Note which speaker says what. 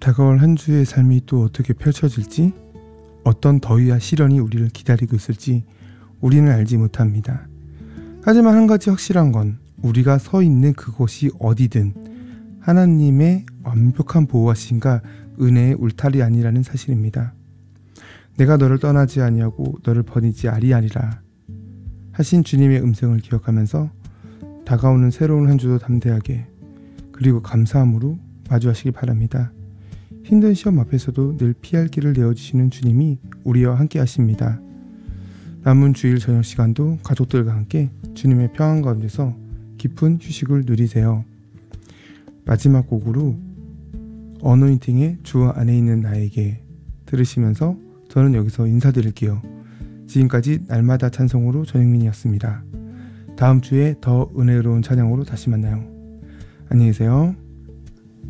Speaker 1: 다가올 한 주의 삶이 또 어떻게 펼쳐질지, 어떤 더위와 시련이 우리를 기다리고 있을지 우리는 알지 못합니다. 하지만 한 가지 확실한 건 우리가 서 있는 그곳이 어디든 하나님의 완벽한 보호하심과 은혜의 울타리 아니라는 사실입니다. 내가 너를 떠나지 아니하고 너를 버리지 아니하리라 하신 주님의 음성을 기억하면서 다가오는 새로운 한 주도 담대하게 그리고 감사함으로 마주하시기 바랍니다. 힘든 시험 앞에서도 늘 피할 길을 내어주시는 주님이 우리와 함께 하십니다. 남은 주일 저녁 시간도 가족들과 함께 주님의 평안 가운데서 깊은 휴식을 누리세요. 마지막 곡으로 어노인팅의 주 안에 있는 나에게 들으시면서 저는 여기서 인사드릴게요. 지금까지 날마다 찬송으로 전영민이었습니다. 다음 주에 더 은혜로운 찬양으로 다시 만나요. 안녕히 계세요.